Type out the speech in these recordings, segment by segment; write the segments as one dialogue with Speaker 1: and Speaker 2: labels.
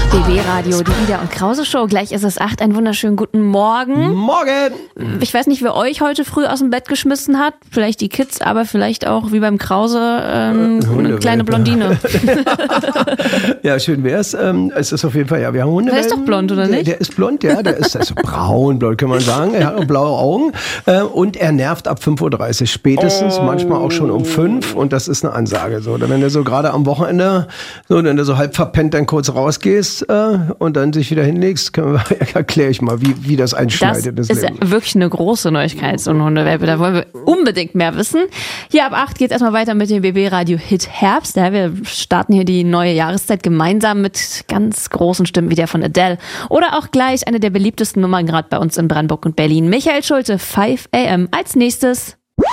Speaker 1: BB Radio, die Ida und Krause Show. Gleich ist es 8. Einen wunderschönen guten Morgen.
Speaker 2: Morgen!
Speaker 1: Ich weiß nicht, wer euch heute früh aus dem Bett geschmissen hat. Vielleicht die Kids, aber vielleicht auch, wie beim Krause, eine kleine Blondine.
Speaker 2: Ja, schön wär's. Es ist auf jeden Fall, ja, wir haben Hunde.
Speaker 1: Der ist doch blond, oder nicht?
Speaker 2: Der ist blond, ja. Der ist also braunblond, kann man sagen. Er hat auch blaue Augen. Und er nervt ab 5.30 Uhr spätestens, manchmal auch schon um 5. Und das ist eine Ansage. So, wenn du so gerade am Wochenende, so, wenn du so halb verpennt dann kurz rausgehst und dann sich wieder hinlegst, erkläre ich mal, wie das einschneidet.
Speaker 1: Das ist ja wirklich eine große Neuigkeit, so ein Hundewelpe. Da wollen wir unbedingt mehr wissen. Hier ab 8 geht's erstmal weiter mit dem BB Radio Hit Herbst. Ja, wir starten hier die neue Jahreszeit gemeinsam mit ganz großen Stimmen wie der von Adele. Oder auch gleich eine der beliebtesten Nummern gerade bei uns in Brandenburg und Berlin. Michael Schulte, 5 AM. Als nächstes.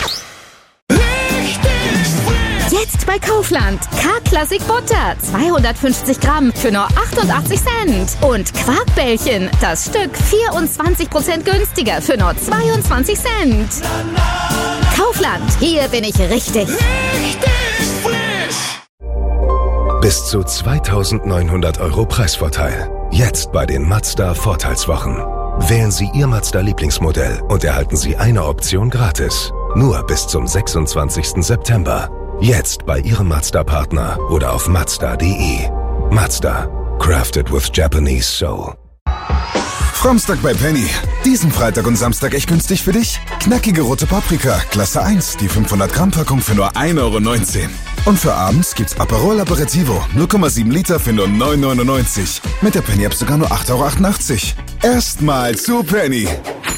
Speaker 3: Jetzt bei Kaufland. K-Classic Butter. 250 Gramm für nur 88 Cent. Und Quarkbällchen. Das Stück 24% günstiger für nur 22 Cent. Kaufland. Hier bin ich richtig.
Speaker 4: Bis zu 2.900 € Preisvorteil. Jetzt bei den Mazda Vorteilswochen. Wählen Sie Ihr Mazda-Lieblingsmodell und erhalten Sie eine Option gratis. Nur bis zum 26. September. Jetzt bei Ihrem Mazda-Partner oder auf Mazda.de. Mazda. Crafted with Japanese Soul.
Speaker 5: Samstag bei Penny. Diesen Freitag und Samstag echt günstig für dich? Knackige rote Paprika, Klasse 1, die 500 Gramm Packung für nur 1,19 €. Und für abends gibt's Aperol Aperitivo, 0,7 Liter für nur 9,99 €. Mit der Penny-App sogar nur 8,88 €. Erstmal zu Penny.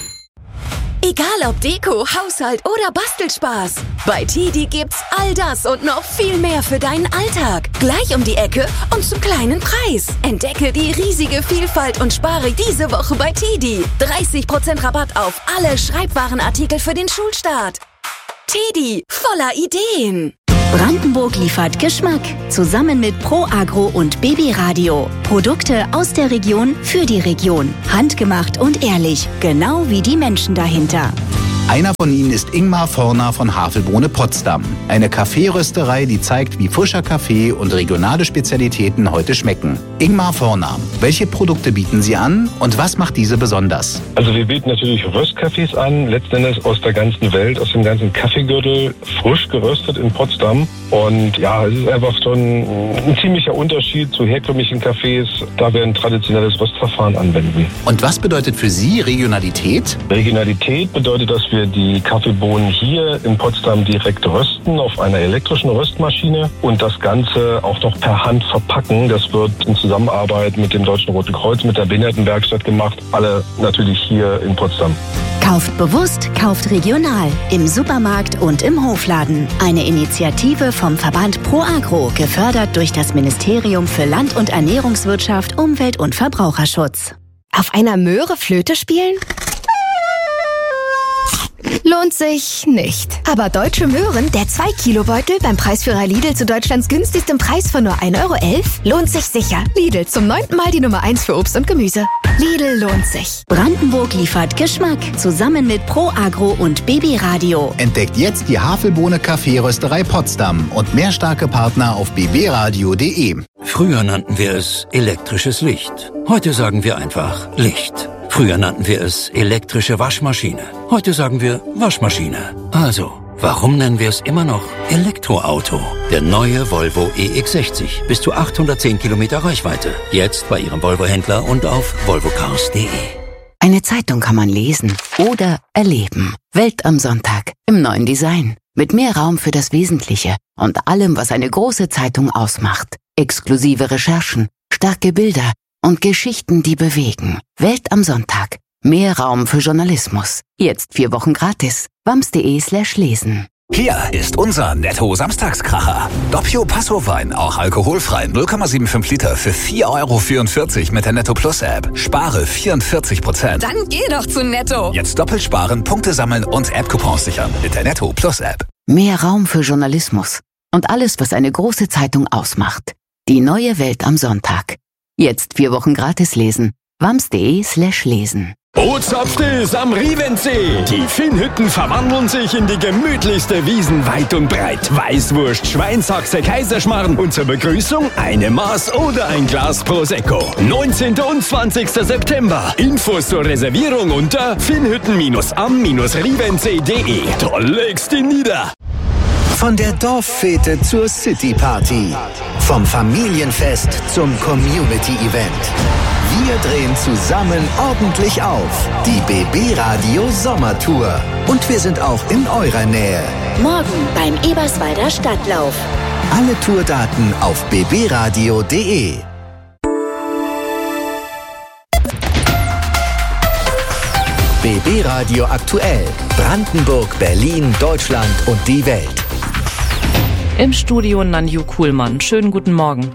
Speaker 6: Egal ob Deko, Haushalt oder Bastelspaß. Bei TiDi gibt's all das und noch viel mehr für deinen Alltag. Gleich um die Ecke und zum kleinen Preis. Entdecke die riesige Vielfalt und spare diese Woche bei TiDi. 30% Rabatt auf alle Schreibwarenartikel für den Schulstart. TiDi, voller Ideen.
Speaker 3: Brandenburg liefert Geschmack. Zusammen mit Pro Agro und BB Radio. Produkte aus der Region für die Region. Handgemacht und ehrlich. Genau wie die Menschen dahinter.
Speaker 7: Einer von ihnen ist Ingmar Forner von Havelbohne Potsdam. Eine Kaffeerösterei, die zeigt, wie frischer Kaffee und regionale Spezialitäten heute schmecken. Ingmar Forner, welche Produkte bieten Sie an und was macht diese besonders?
Speaker 8: Also wir bieten natürlich Röstkaffees an, letzten Endes aus der ganzen Welt, aus dem ganzen Kaffeegürtel, frisch geröstet in Potsdam. Und ja, es ist einfach schon ein ziemlicher Unterschied zu herkömmlichen Kaffees, da wir ein traditionelles Röstverfahren anwenden.
Speaker 7: Und was bedeutet für Sie Regionalität?
Speaker 8: Regionalität bedeutet, dass wir die Kaffeebohnen hier in Potsdam direkt rösten auf einer elektrischen Röstmaschine und das Ganze auch noch per Hand verpacken. Das wird in Zusammenarbeit mit dem Deutschen Roten Kreuz, mit der Behindertenwerkstatt gemacht. Alle natürlich hier in Potsdam.
Speaker 3: Kauft bewusst, kauft regional. Im Supermarkt und im Hofladen. Eine Initiative vom Verband Pro Agro, gefördert durch das Ministerium für Land- und Ernährungswirtschaft, Umwelt- und Verbraucherschutz. Auf einer Möhre Flöte spielen? Lohnt sich nicht. Aber Deutsche Möhren, der 2-Kilo-Beutel beim Preisführer Lidl zu Deutschlands günstigstem Preis von nur 1,11 €, lohnt sich sicher. Lidl, zum 9. Mal die Nummer 1 für Obst und Gemüse. Lidl lohnt sich. Brandenburg liefert Geschmack. Zusammen mit Pro Agro und BB Radio.
Speaker 7: Entdeckt jetzt die Havelbohne Kaffeerösterei Potsdam und mehr starke Partner auf bbradio.de.
Speaker 9: Früher nannten wir es elektrisches Licht. Heute sagen wir einfach Licht. Früher nannten wir es elektrische Waschmaschine. Heute sagen wir Waschmaschine. Also, warum nennen wir es immer noch Elektroauto? Der neue Volvo EX60. Bis zu 810 Kilometer Reichweite. Jetzt bei Ihrem Volvo-Händler und auf volvocars.de.
Speaker 3: Eine Zeitung kann man lesen oder erleben. Welt am Sonntag. Im neuen Design. Mit mehr Raum für das Wesentliche und allem, was eine große Zeitung ausmacht. Exklusive Recherchen, starke Bilder und Geschichten, die bewegen. Welt am Sonntag. Mehr Raum für Journalismus. Jetzt 4 Wochen gratis. wams.de/lesen.
Speaker 10: Hier ist unser Netto-Samstagskracher. Doppio Passo-Wein, auch alkoholfrei, 0,75 Liter für 4,44 € mit der Netto-Plus-App. Spare 44%.
Speaker 6: Dann geh doch zu Netto.
Speaker 10: Jetzt doppelt sparen, Punkte sammeln und App-Coupons sichern mit der Netto-Plus-App.
Speaker 3: Mehr Raum für Journalismus und alles, was eine große Zeitung ausmacht. Die neue Welt am Sonntag. Jetzt 4 Wochen gratis lesen wams.de/lesen.
Speaker 11: Bootshauptstill's am Rievensee. Die Finnhütten verwandeln sich in die gemütlichste Wiesen weit und breit. Weißwurst, Schweinshaxe, Kaiserschmarrn und zur Begrüßung eine Maß oder ein Glas Prosecco. 19. und 20. September. Infos zur Reservierung unter finnhütten-am-rievensee.de. Da legst du nieder.
Speaker 12: Von der Dorffete zur City-Party. Vom Familienfest zum Community-Event. Wir drehen zusammen ordentlich auf. Die BB Radio Sommertour. Und wir sind auch in eurer Nähe.
Speaker 6: Morgen beim Eberswalder Stadtlauf.
Speaker 12: Alle Tourdaten auf bbradio.de. BB Radio aktuell. Brandenburg, Berlin, Deutschland und die Welt.
Speaker 13: Im Studio Nanju Kuhlmann. Schönen guten Morgen.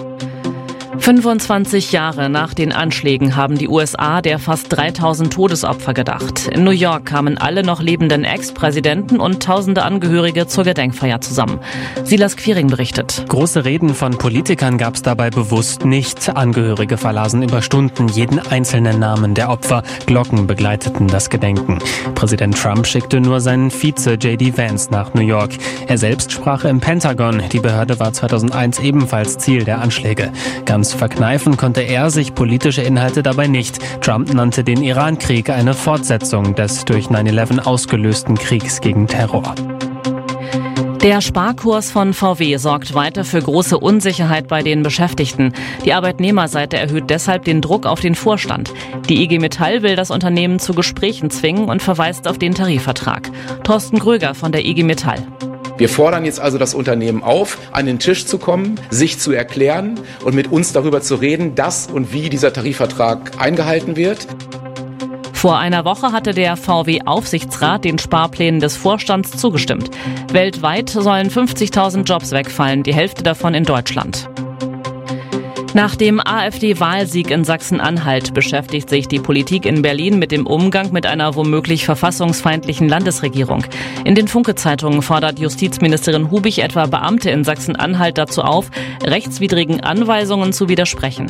Speaker 13: 25 Jahre nach den Anschlägen haben die USA der fast 3000 Todesopfer gedacht. In New York kamen alle noch lebenden Ex-Präsidenten und tausende Angehörige zur Gedenkfeier zusammen. Silas Quiring berichtet.
Speaker 14: Große Reden von Politikern gab es dabei bewusst nicht. Angehörige verlasen über Stunden jeden einzelnen Namen der Opfer. Glocken begleiteten das Gedenken. Präsident Trump schickte nur seinen Vize J.D. Vance nach New York. Er selbst sprach im Pentagon. Die Behörde war 2001 ebenfalls Ziel der Anschläge. Ganz verkneifen konnte er sich politische Inhalte dabei nicht. Trump nannte den Iran-Krieg eine Fortsetzung des durch 9/11 ausgelösten Kriegs gegen Terror.
Speaker 13: Der Sparkurs von VW sorgt weiter für große Unsicherheit bei den Beschäftigten. Die Arbeitnehmerseite erhöht deshalb den Druck auf den Vorstand. Die IG Metall will das Unternehmen zu Gesprächen zwingen und verweist auf den Tarifvertrag. Thorsten Gröger von der IG Metall.
Speaker 15: Wir fordern jetzt also das Unternehmen auf, an den Tisch zu kommen, sich zu erklären und mit uns darüber zu reden, dass und wie dieser Tarifvertrag eingehalten wird.
Speaker 13: Vor einer Woche hatte der VW-Aufsichtsrat den Sparplänen des Vorstands zugestimmt. Weltweit sollen 50.000 Jobs wegfallen, die Hälfte davon in Deutschland. Nach dem AfD-Wahlsieg in Sachsen-Anhalt beschäftigt sich die Politik in Berlin mit dem Umgang mit einer womöglich verfassungsfeindlichen Landesregierung. In den Funke-Zeitungen fordert Justizministerin Hubich etwa Beamte in Sachsen-Anhalt dazu auf, rechtswidrigen Anweisungen zu widersprechen.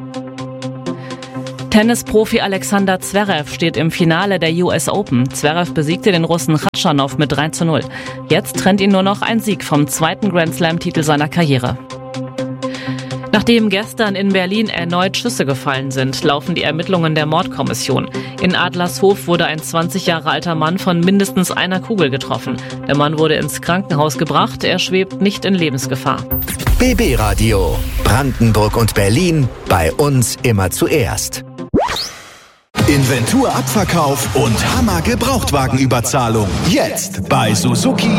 Speaker 13: Tennisprofi Alexander Zverev steht im Finale der US Open. Zverev besiegte den Russen Khachanov mit 3:0. Jetzt trennt ihn nur noch ein Sieg vom zweiten Grand-Slam-Titel seiner Karriere. Nachdem gestern in Berlin erneut Schüsse gefallen sind, laufen die Ermittlungen der Mordkommission. In Adlershof wurde ein 20 Jahre alter Mann von mindestens einer Kugel getroffen. Der Mann wurde ins Krankenhaus gebracht, er schwebt nicht in Lebensgefahr.
Speaker 12: BB Radio. Brandenburg und Berlin. Bei uns immer zuerst.
Speaker 5: Inventurabverkauf und Hammer-Gebrauchtwagenüberzahlung. Jetzt bei Suzuki.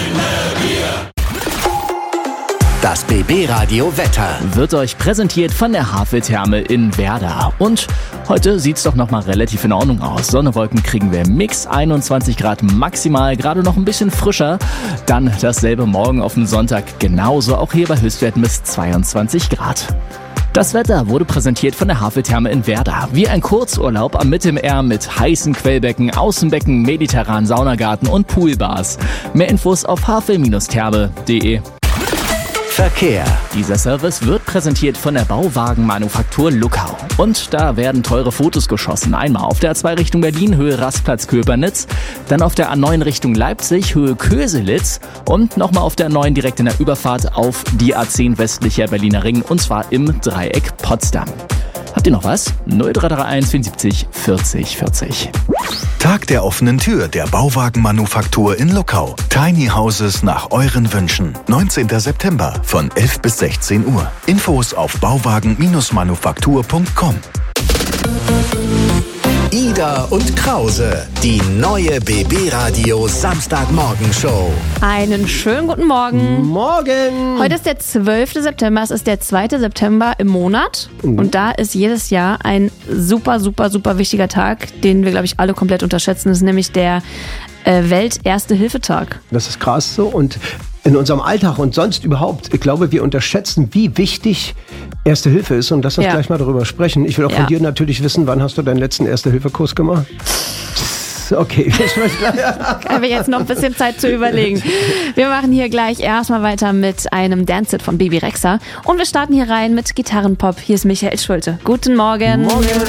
Speaker 12: Das BB Radio Wetter
Speaker 16: wird euch präsentiert von der Haveltherme in Werder. Und heute sieht's doch noch mal relativ in Ordnung aus. Sonne, Wolken kriegen wir im Mix, 21 Grad maximal, gerade noch ein bisschen frischer. Dann dasselbe morgen auf den Sonntag, genauso auch hier bei Höchstwerten bis 22 Grad. Das Wetter wurde präsentiert von der Haveltherme in Werder. Wie ein Kurzurlaub am Mittelmeer mit heißen Quellbecken, Außenbecken, mediterranen Saunagarten und Poolbars. Mehr Infos auf havel-therme.de.
Speaker 12: Verkehr.
Speaker 16: Dieser Service wird präsentiert von der Bauwagenmanufaktur Luckau. Und da werden teure Fotos geschossen. Einmal auf der A2 Richtung Berlin, Höhe Rastplatz Köpernitz. Dann auf der A9 Richtung Leipzig, Höhe Köselitz. Und nochmal auf der A9 direkt in der Überfahrt auf die A10 westlicher Berliner Ring. Und zwar im Dreieck Potsdam. Habt ihr noch was? 0331 74 40 40.
Speaker 5: Tag der offenen Tür der Bauwagenmanufaktur in Luckau. Tiny Houses nach euren Wünschen. 19. September von 11 bis 16 Uhr. Infos auf bauwagen-manufaktur.com.
Speaker 12: Ida und Krause, die neue BB Radio Samstagmorgenshow.
Speaker 1: Einen schönen guten Morgen.
Speaker 2: Morgen.
Speaker 1: Heute ist der 12. September, es ist der 2. September im Monat. Und da ist jedes Jahr ein super, super, super wichtiger Tag, den wir, glaube ich, alle komplett unterschätzen. Das ist nämlich der Welt-Erste-Hilfe-Tag.
Speaker 2: Das ist krass so. Und in unserem Alltag und sonst überhaupt, ich glaube, wir unterschätzen, wie wichtig Erste Hilfe ist. Und lass uns gleich mal darüber sprechen. Ich will auch von dir natürlich wissen, wann hast du deinen letzten Erste-Hilfe-Kurs gemacht? Okay.
Speaker 1: Habe ich jetzt noch ein bisschen Zeit zu überlegen. Wir machen hier gleich erstmal weiter mit einem Dance-Hit von Baby Rexha. Und wir starten hier rein mit Gitarrenpop. Hier ist Michael Schulte. Guten Morgen.
Speaker 2: Morgen.